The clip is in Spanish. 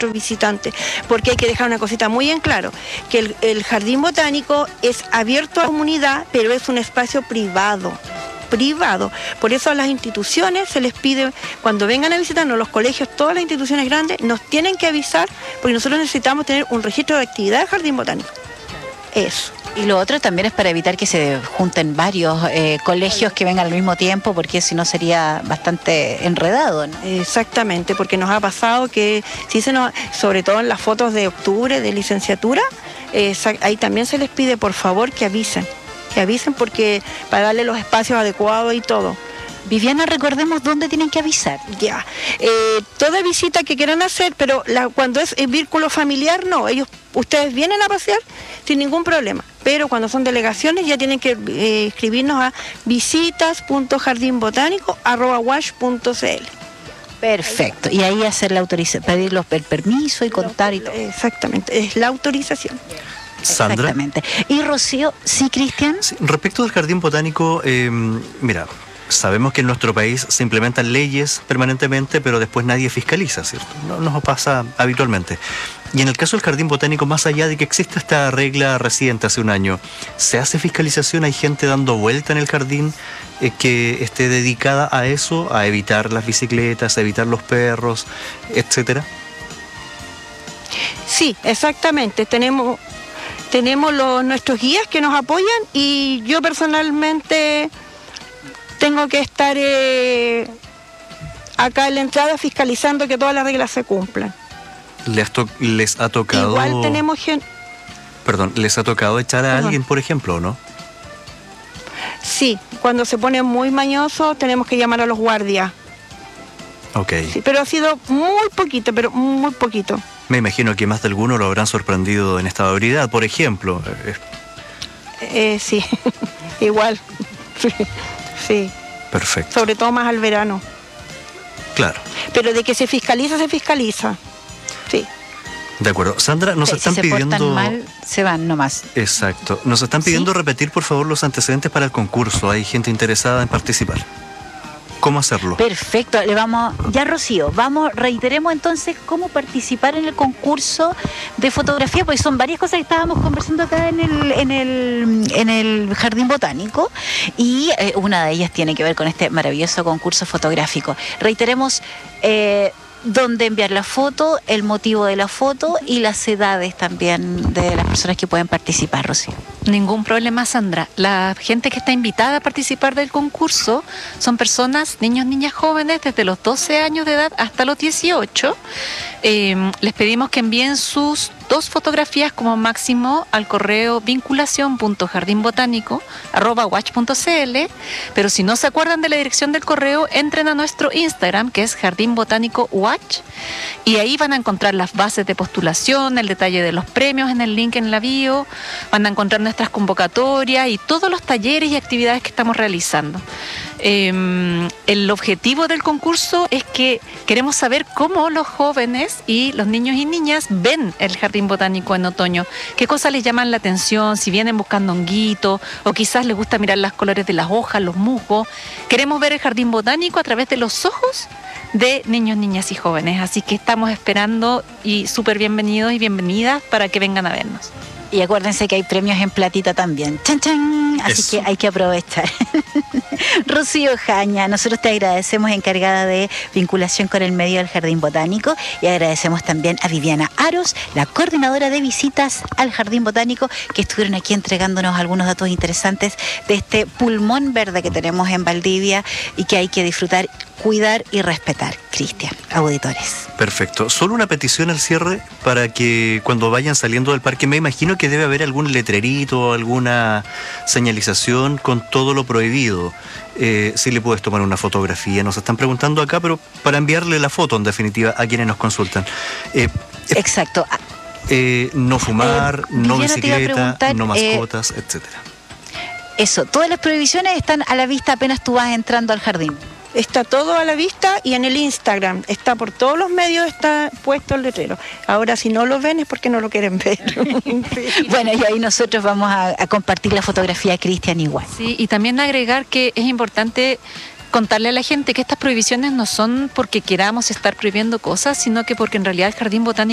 nuestros visitantes, porque hay que dejar una cosita muy en claro, que el jardín botánico es abierto a la comunidad, pero es un espacio privado. Por eso a las instituciones se les pide, cuando vengan a visitarnos, los colegios, todas las instituciones grandes, nos tienen que avisar, porque nosotros necesitamos tener un registro de actividad del jardín botánico. Eso. Y lo otro también es para evitar que se junten varios colegios que vengan al mismo tiempo, porque si no sería bastante enredado, ¿no? Exactamente, porque nos ha pasado que, sobre todo en las fotos de octubre de licenciatura, ahí también se les pide por favor que avisen porque para darle los espacios adecuados y todo. Viviana, recordemos dónde tienen que avisar. Ya, toda visita que quieran hacer, pero cuando es vínculo familiar, no, ustedes vienen a pasear sin ningún problema, pero cuando son delegaciones ya tienen que escribirnos a visitas.jardinbotánico@wash.cl. Perfecto, y ahí hacer la autorización, pedir el permiso y contar y todo. Exactamente, es la autorización. Sandra. Exactamente. Y Rocío, ¿sí, Cristian? Sí, respecto al jardín botánico, mira, sabemos que en nuestro país se implementan leyes permanentemente, pero después nadie fiscaliza, ¿cierto? No nos pasa habitualmente. Y en el caso del jardín botánico, más allá de que exista esta regla reciente hace un año, ¿se hace fiscalización? ¿Hay gente dando vuelta en el jardín que esté dedicada a eso, a evitar las bicicletas, a evitar los perros, etcétera? Sí, exactamente. Tenemos nuestros guías que nos apoyan y yo personalmente tengo que estar acá en la entrada fiscalizando que todas las reglas se cumplan. ¿Les ha tocado? Igual tenemos gente... Perdón, ¿les ha tocado echar a alguien, por ejemplo, o no? Sí, cuando se pone muy mañoso tenemos que llamar a los guardias. Ok. Sí, pero ha sido muy poquito, pero muy poquito. Me imagino que más de alguno lo habrán sorprendido en esta ebriedad, por ejemplo. Sí, igual. Sí. Perfecto. Sobre todo más al verano. Claro. Pero de que se fiscaliza, se fiscaliza. Sí. De acuerdo. Sandra, nos están pidiendo... Si se portan mal, se van nomás. Exacto. Nos están pidiendo repetir, por favor, los antecedentes para el concurso. Hay gente interesada en participar. ¿Cómo hacerlo? Perfecto, ya Rocío, reiteremos entonces cómo participar en el concurso de fotografía, porque son varias cosas que estábamos conversando acá en el Jardín Botánico, y una de ellas tiene que ver con este maravilloso concurso fotográfico. Reiteremos dónde enviar la foto, el motivo de la foto y las edades también de las personas que pueden participar, Rocío. Ningún problema, Sandra. La gente que está invitada a participar del concurso son personas, niños, niñas jóvenes, desde los 12 años de edad hasta los 18. Les pedimos que envíen sus 2 fotografías como máximo al correo vinculación.jardinbotánico@watch.cl, pero si no se acuerdan de la dirección del correo, entren a nuestro Instagram, que es Jardín Botánico Watch, y ahí van a encontrar las bases de postulación, el detalle de los premios en el link en la bio, van a encontrar nuestras convocatorias y todos los talleres y actividades que estamos realizando. El objetivo del concurso es que queremos saber cómo los jóvenes y los niños y niñas ven el jardín botánico en otoño, qué cosas les llaman la atención, si vienen buscando honguitos o quizás les gusta mirar los colores de las hojas, los musgos. Queremos ver el jardín botánico a través de los ojos de niños, niñas y jóvenes, así que estamos esperando y súper bienvenidos y bienvenidas para que vengan a vernos. Y acuérdense que hay premios en platita también. ¡Chan, chan! Así Eso. que hay que aprovechar. Rocío Jaña, nosotros te agradecemos, encargada de vinculación con el medio del Jardín Botánico, y agradecemos también a Viviana Aros, la coordinadora de visitas al Jardín Botánico, que estuvieron aquí entregándonos algunos datos interesantes de este pulmón verde que tenemos en Valdivia y que hay que disfrutar, cuidar y respetar. Cristian, auditores. Perfecto. Solo una petición al cierre para que cuando vayan saliendo del parque, me imagino que debe haber algún letrerito, alguna señalización con todo lo prohibido. Si le puedes tomar una fotografía, nos están preguntando acá, pero para enviarle la foto en definitiva a quienes nos consultan. Exacto. No fumar, no bicicleta, no mascotas, etcétera. Eso, todas las prohibiciones están a la vista apenas tú vas entrando al jardín. Está todo a la vista y en el Instagram, está por todos los medios, está puesto el letrero. Ahora, si no lo ven es porque no lo quieren ver. Bueno, y ahí nosotros vamos a compartir la fotografía de Cristian igual. Sí, y también agregar que es importante contarle a la gente que estas prohibiciones no son porque queramos estar prohibiendo cosas, sino que porque en realidad el Jardín Botánico